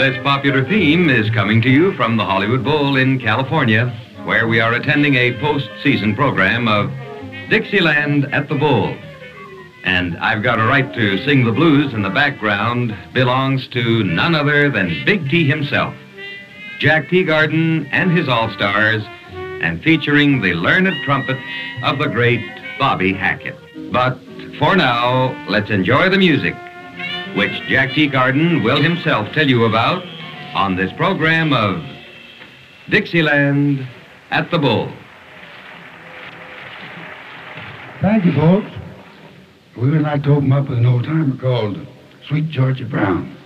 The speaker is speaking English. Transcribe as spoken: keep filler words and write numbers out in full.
This popular theme is coming to you from the Hollywood Bowl in California, where we are attending a post-season program of Dixieland at the Bowl. And I've got a right to sing the blues in the background belongs to none other than Big T himself, Jack Teagarden and his All-Stars, and featuring the learned trumpet of the great Bobby Hackett. But for now, let's enjoy the music, which Jack Teagarden will himself tell you about on this program of Dixieland at the Bowl. Thank you, folks. We would like to open up with an old timer called Sweet Georgia Brown.